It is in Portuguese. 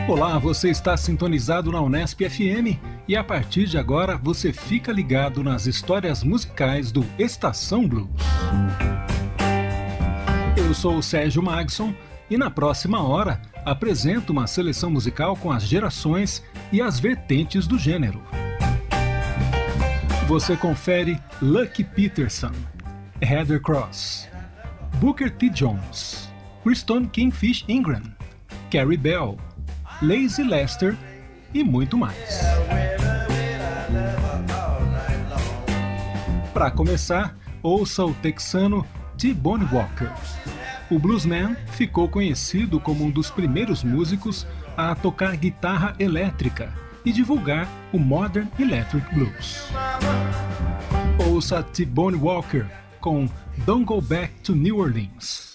Olá, você está sintonizado na Unesp FM e a partir de agora você fica ligado nas histórias musicais do Estação Blues. Eu sou o Sérgio Magson e na próxima hora apresento uma seleção musical com as gerações e as vertentes do gênero. Você confere Lucky Peterson, Heather Cross, Booker T. Jones, Kristen Kingfish Ingram, Carrie Bell, Lazy Lester e muito mais. Para começar, ouça o texano T-Bone Walker. O bluesman ficou conhecido como um dos primeiros músicos a tocar guitarra elétrica e divulgar o Modern Electric Blues. Ouça T-Bone Walker com Don't Go Back to New Orleans.